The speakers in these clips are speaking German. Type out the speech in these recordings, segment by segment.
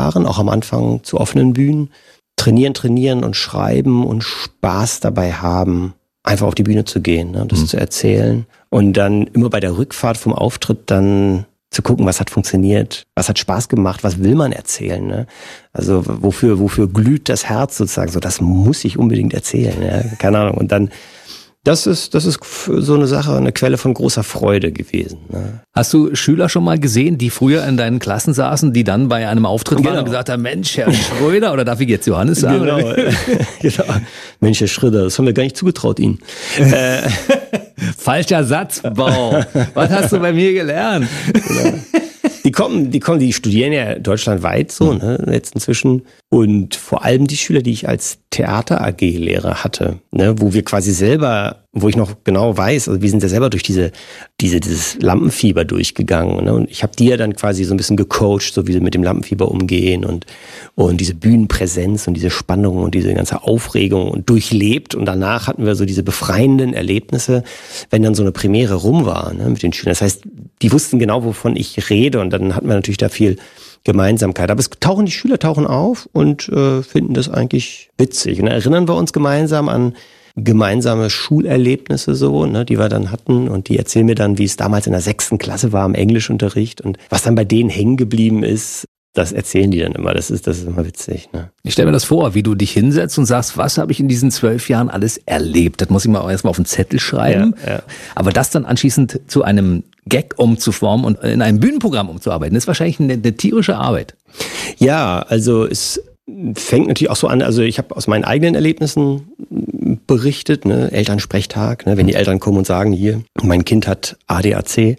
fahren, auch am Anfang zu offenen Bühnen. Trainieren und schreiben und Spaß dabei haben, einfach auf die Bühne zu gehen, ne, das zu erzählen. Und dann immer bei der Rückfahrt vom Auftritt dann zu gucken, was hat funktioniert, was hat Spaß gemacht, was will man erzählen. Ne? Also wofür glüht das Herz sozusagen, so das muss ich unbedingt erzählen. Ja? Keine Ahnung. Und dann Das ist so eine Sache, eine Quelle von großer Freude gewesen. Ne? Hast du Schüler schon mal gesehen, die früher in deinen Klassen saßen, die dann bei einem Auftritt waren und gesagt haben, Mensch, Herr Schröder, oder darf ich jetzt Johannes sagen? Genau. Mensch, Herr Schröder, das haben wir gar nicht zugetraut Ihnen. Falscher Satzbau. Was hast du bei mir gelernt? Genau. Die studieren ja deutschlandweit so, ne, jetzt inzwischen. Und vor allem die Schüler, die ich als Theater-AG-Lehrer hatte, ne, wo wir quasi selber, wo ich noch genau weiß, also wir sind ja selber durch dieses Lampenfieber durchgegangen, ne, und ich habe die ja dann quasi so ein bisschen gecoacht, so wie sie mit dem Lampenfieber umgehen und diese Bühnenpräsenz und diese Spannung und diese ganze Aufregung und durchlebt. Und danach hatten wir so diese befreienden Erlebnisse, wenn dann so eine Premiere rum war, ne, mit den Schülern. Das heißt, die wussten genau, wovon ich rede, und dann hatten wir natürlich da viel Gemeinsamkeit. Aber die Schüler tauchen auf und finden das eigentlich witzig. Und dann erinnern wir uns gemeinsam an gemeinsame Schulerlebnisse so, ne, die wir dann hatten, und die erzählen mir dann, wie es damals in der 6. Klasse war im Englischunterricht und was dann bei denen hängen geblieben ist. Das erzählen die dann immer. Das ist immer witzig. Ne? Ich stelle mir das vor, wie du dich hinsetzt und sagst, was habe ich in diesen 12 Jahren alles erlebt? Das muss ich mal erstmal auf einen Zettel schreiben. Ja. Aber das dann anschließend zu einem Gag umzuformen und in einem Bühnenprogramm umzuarbeiten, ist wahrscheinlich eine tierische Arbeit. Ja, also es fängt natürlich auch so an, also ich habe aus meinen eigenen Erlebnissen berichtet, ne? Elternsprechtag, ne? Wenn die Eltern kommen und sagen, hier, mein Kind hat ADAC.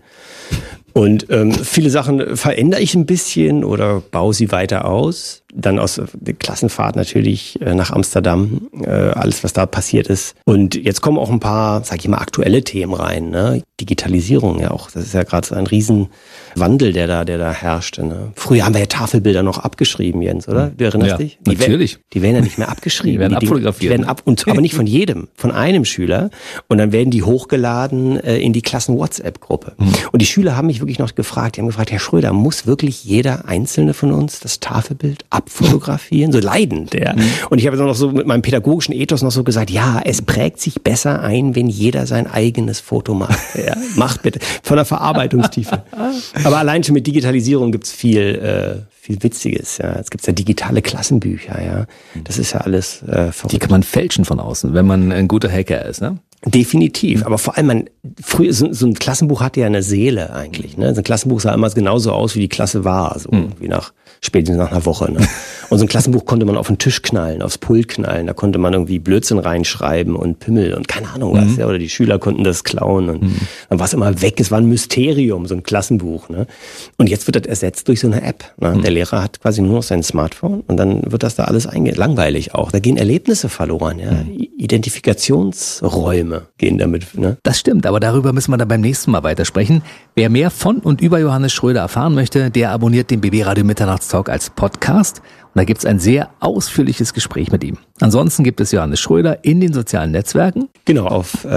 Und viele Sachen verändere ich ein bisschen oder baue sie weiter aus. Dann aus der Klassenfahrt natürlich nach Amsterdam, alles, was da passiert ist. Und jetzt kommen auch ein paar, sag ich mal, aktuelle Themen rein. Ne? Digitalisierung ja auch. Das ist ja gerade so ein Riesenwandel, der da herrscht. Ne? Früher haben wir ja Tafelbilder noch abgeschrieben, Jens, oder? Du erinnerst dich? Natürlich. Die werden ja nicht mehr abgeschrieben. Die werden abfotografiert. Aber nicht von jedem, von einem Schüler. Und dann werden die hochgeladen in die Klassen-WhatsApp-Gruppe. Und die Schüler haben mich wirklich noch gefragt, Herr Schröder, muss wirklich jeder Einzelne von uns das Tafelbild abfotografieren? So leidend, ja. Und ich habe dann noch so mit meinem pädagogischen Ethos noch so gesagt, ja, es prägt sich besser ein, wenn jeder sein eigenes Foto macht. Ja, macht bitte. Von der Verarbeitungstiefe. Aber allein schon mit Digitalisierung gibt's viel Witziges. Ja. Jetzt gibt's ja digitale Klassenbücher. Ja, das ist ja alles verrückt. Die kann man fälschen von außen, wenn man ein guter Hacker ist, ne? Definitiv, aber vor allem früher so ein Klassenbuch hatte ja eine Seele eigentlich. Ne? So ein Klassenbuch sah immer genauso aus, wie die Klasse war, so wie spätestens nach einer Woche. Ne? Und so ein Klassenbuch konnte man auf den Tisch knallen, aufs Pult knallen, da konnte man irgendwie Blödsinn reinschreiben und Pimmel und keine Ahnung was. Ja? Oder die Schüler konnten das klauen und dann war es immer weg. Es war ein Mysterium, so ein Klassenbuch. Ne? Und jetzt wird das ersetzt durch so eine App. Ne? Der Lehrer hat quasi nur noch sein Smartphone und dann wird das da alles langweilig auch. Da gehen Erlebnisse verloren, ja? Identifikationsräume gehen damit. Ne? Das stimmt, aber darüber müssen wir dann beim nächsten Mal weitersprechen. Wer mehr von und über Johannes Schröder erfahren möchte, der abonniert den BB Radio Mitternachtstalk als Podcast. Und da gibt's ein sehr ausführliches Gespräch mit ihm. Ansonsten gibt es Johannes Schröder in den sozialen Netzwerken. Genau, auf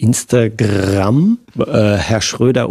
Instagram, Herr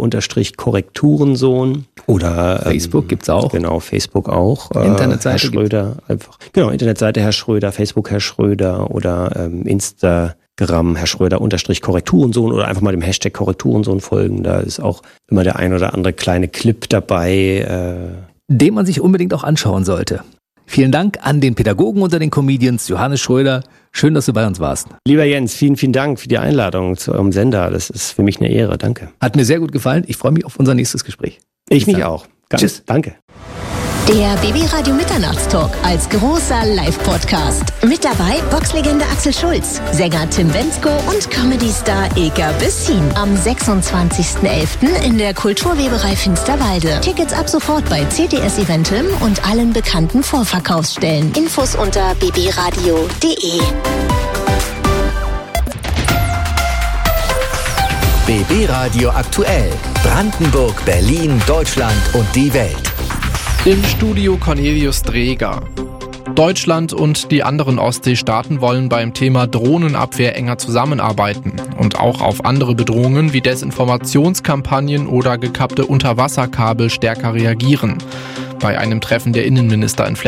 Schröder_Korrekturensohn. Oder Facebook gibt's auch. Genau, Facebook auch. Internetseite Herr Schröder einfach. Genau, Internetseite Herr Schröder, Facebook Herr Schröder oder Instagram Herr Schröder_Korrekturensohn oder einfach mal dem Hashtag Korrekturensohn folgen. Da ist auch immer der ein oder andere kleine Clip dabei. Den man sich unbedingt auch anschauen sollte. Vielen Dank an den Pädagogen unter den Comedians, Johannes Schröder. Schön, dass du bei uns warst. Lieber Jens, vielen, vielen Dank für die Einladung zu eurem Sender. Das ist für mich eine Ehre. Danke. Hat mir sehr gut gefallen. Ich freue mich auf unser nächstes Gespräch. Ich mich auch. Tschüss. Danke. Der BB Radio Mitternachtstalk als großer Live-Podcast. Mit dabei Boxlegende Axel Schulz, Sänger Tim Bendzko und Comedy-Star Ilka Bessin. Am 26.11. in der Kulturweberei Finsterwalde. Tickets ab sofort bei CTS Eventim und allen bekannten Vorverkaufsstellen. Infos unter bbradio.de. BB Radio aktuell. Brandenburg, Berlin, Deutschland und die Welt. Im Studio Cornelius Dreger. Deutschland und die anderen Ostseestaaten wollen beim Thema Drohnenabwehr enger zusammenarbeiten und auch auf andere Bedrohungen wie Desinformationskampagnen oder gekappte Unterwasserkabel stärker reagieren. Bei einem Treffen der Innenminister in